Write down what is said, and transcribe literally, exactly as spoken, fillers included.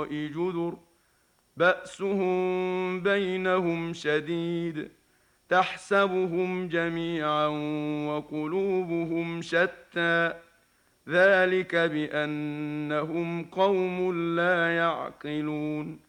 وراء جدر بأسهم بينهم شديد تحسبهم جميعا وقلوبهم شتى ذلك بأنهم قوم لا يعقلون